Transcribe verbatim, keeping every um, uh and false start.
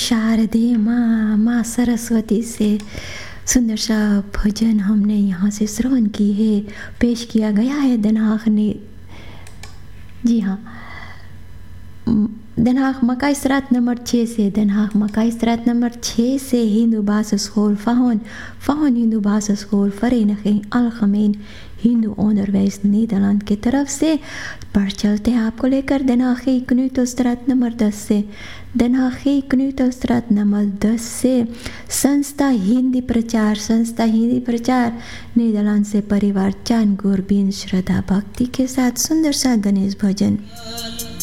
शारदे माँ, माँ सरस्वती से सुंदर सा भजन हमने यहाँ से श्रवण की है, पेश किया गया है दनाख ने। जी हाँ, दनाख मकाई सरात नंबर छः से, दनाख मकाई सरात नंबर छः से हिंदू भाषा स्कूल फ़ाहन फ़ाहन हिंदू भाषा स्कूल फ़रेनगing अलgemeen हिंदू onderwijs नीदरलैंड की तरफ से बढ़ चलते हैं आपको लेकर दनाखी कन्यूटलस्ट्रात नंबर दस से, दनाखी कन्यूटलस्ट्रात नंबर दस से संस्था हिंदी प्रचार संस्था हिंदी प्रचार नीदरलैंड से परिवार चान गोरबीन श्रद्धा भक्ति के साथ सुंदर सा गणेश भजन।